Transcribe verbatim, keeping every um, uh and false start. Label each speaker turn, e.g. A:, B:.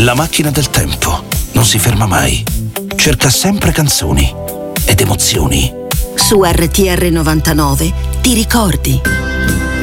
A: La macchina del tempo non si ferma mai. Cerca sempre canzoni ed emozioni.
B: Su R T R novantanove ti ricordi.